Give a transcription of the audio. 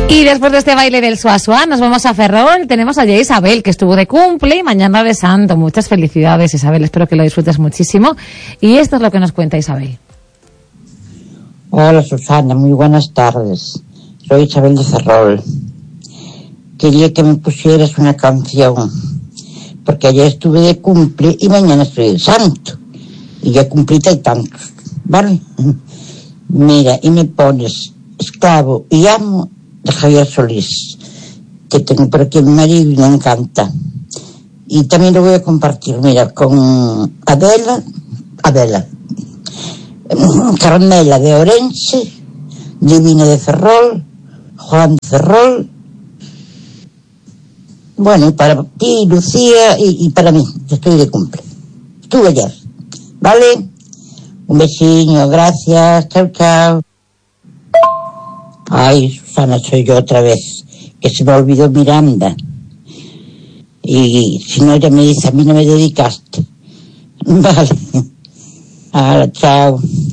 Y después de este baile del Suazua, nos vamos a Ferrol. Tenemos allí a Isabel, que estuvo de cumple y mañana de santo. Muchas felicidades, Isabel. Espero que lo disfrutes muchísimo. Y esto es lo que nos cuenta Isabel. Hola, Susana. Muy buenas tardes. Soy Isabel de Ferrol. Quería que me pusieras una canción, porque ayer estuve de cumple y mañana estoy de santo. Y ya cumplí tantos, ¿vale? Mira, y me pones Esclavo y Amo de Javier Solís, que tengo por aquí a mi marido y me encanta. Y también lo voy a compartir, mira, con Adela, Carmela de Orense, Divina de Ferrol, Juan de Ferrol. Bueno, y para ti, Lucía, y para mí, que estoy de cumple. Estuve ayer, ¿vale? Un besillo, gracias, chao, chao. Ay, Susana, soy yo otra vez, que se me olvidó Miranda. Y si no, ella me dice, a mí no me dedicaste. Vale. Ahora, chao.